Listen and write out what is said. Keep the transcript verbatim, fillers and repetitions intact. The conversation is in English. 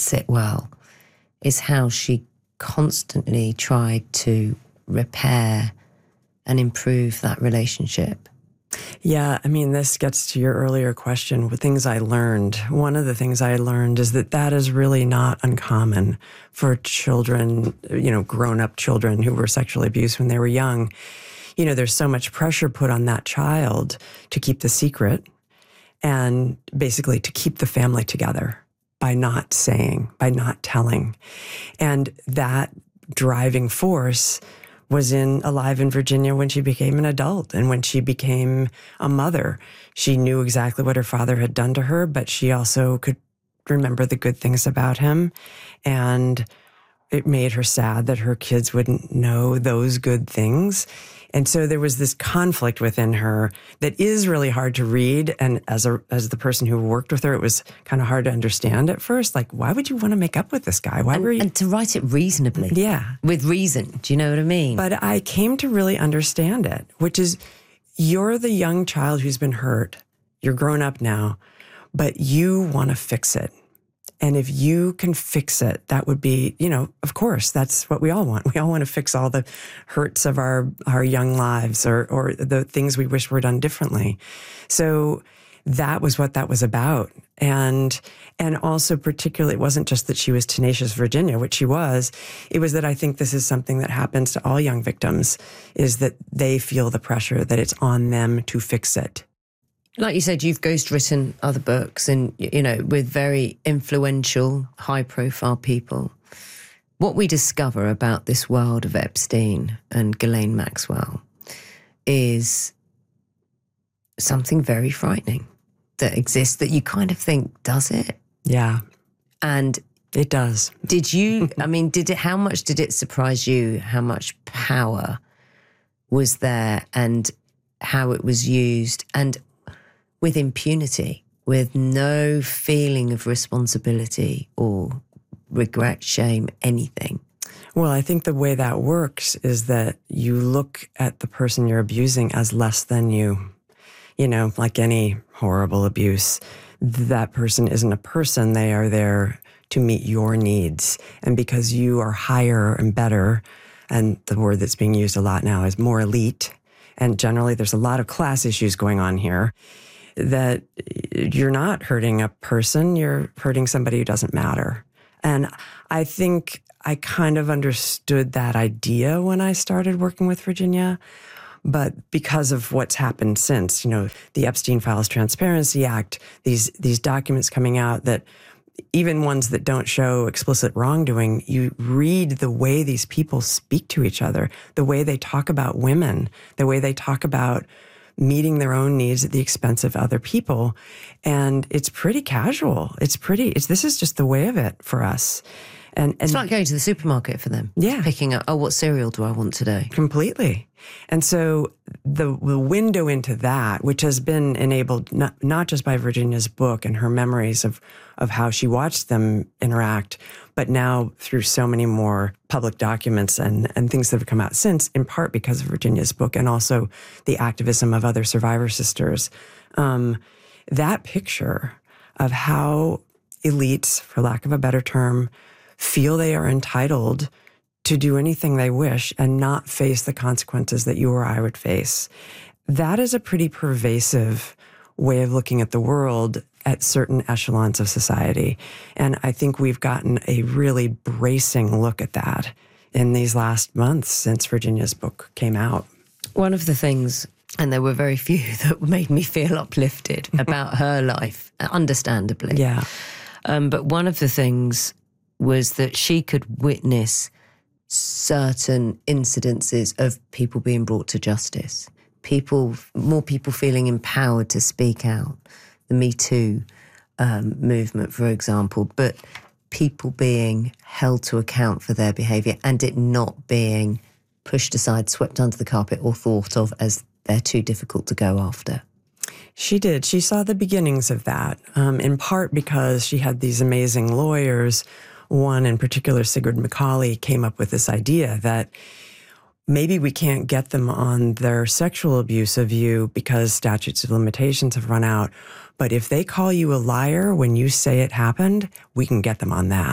sit well is how she constantly tried to repair and improve that relationship. Yeah, I mean, this gets to your earlier question with things I learned. One of the things I learned is that that is really not uncommon for children, you know, grown-up children who were sexually abused when they were young. You know, there's so much pressure put on that child to keep the secret and basically to keep the family together by not saying, by not telling. And that driving force was in alive in Virginia when she became an adult and when she became a mother. She knew exactly what her father had done to her, but she also could remember the good things about him. And it made her sad that her kids wouldn't know those good things. And so there was this conflict within her that is really hard to read. And as a as the person who worked with her, it was kind of hard to understand at first. Like, why would you want to make up with this guy? Why and, were you? And to write it reasonably. Yeah. With reason. Do you know what I mean? But I came to really understand it, which is you're the young child who's been hurt. You're grown up now, but you want to fix it. And if you can fix it, that would be, you know, of course, that's what we all want. We all want to fix all the hurts of our, our young lives or, or the things we wish were done differently. So that was what that was about. And, and also particularly, it wasn't just that she was Tenacious Virginia, which she was. It was that I think this is something that happens to all young victims, is that they feel the pressure that it's on them to fix it. Like you said, you've ghostwritten other books and, you know, with very influential, high-profile people. What we discover about this world of Epstein and Ghislaine Maxwell is something very frightening that exists that you kind of think, does it? Yeah. And it does. Did you, I mean, did it, how much did it surprise you how much power was there and how it was used? And with impunity, with no feeling of responsibility or regret, shame, anything. Well, I think the way that works is that you look at the person you're abusing as less than you. You know, like any horrible abuse, that person isn't a person. They are there to meet your needs. And because you are higher and better, and the word that's being used a lot now is more elite, and generally there's a lot of class issues going on here, that you're not hurting a person, you're hurting somebody who doesn't matter. And I think I kind of understood that idea when I started working with Virginia, but because of what's happened since, you know, the Epstein Files Transparency Act, these these documents coming out that even ones that don't show explicit wrongdoing, you read the way these people speak to each other, the way they talk about women, the way they talk about meeting their own needs at the expense of other people. And it's pretty casual. It's pretty, it's, this is just the way of it for us. And, and it's like going to the supermarket for them. Yeah. Picking up, oh, what cereal do I want today? Completely. And so the, the window into that, which has been enabled not, not just by Virginia's book and her memories of, of how she watched them interact, but now through so many more public documents and, and things that have come out since, in part because of Virginia's book and also the activism of other survivor sisters. Um, that picture of how elites, for lack of a better term, feel they are entitled to do anything they wish and not face the consequences that you or I would face. That is a pretty pervasive way of looking at the world at certain echelons of society. And I think we've gotten a really bracing look at that in these last months since Virginia's book came out. One of the things, and there were very few that made me feel uplifted about her life, understandably. Yeah. Um, but one of the things was that she could witness certain incidences of people being brought to justice, people, more people feeling empowered to speak out, the Me Too um, movement, for example, but people being held to account for their behaviour and it not being pushed aside, swept under the carpet or thought of as they're too difficult to go after. She did. She saw the beginnings of that, um, in part because she had these amazing lawyers. One in particular, Sigrid McCauley, came up with this idea that maybe we can't get them on their sexual abuse of you because statutes of limitations have run out. But if they call you a liar when you say it happened, we can get them on that.